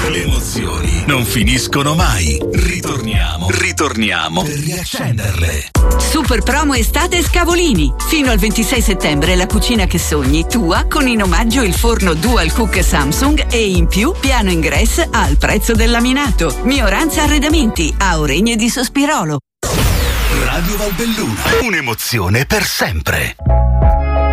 Le emozioni non finiscono mai. Ritorniamo per riaccenderle. Super promo estate Scavolini. Fino al 26 settembre la cucina che sogni, tua, con in omaggio il forno Dual Cook Samsung e in più piano ingresso al prezzo del laminato. Mioranza Arredamenti, a Oregne di Sospirolo. Radio Valbelluna, un'emozione per sempre.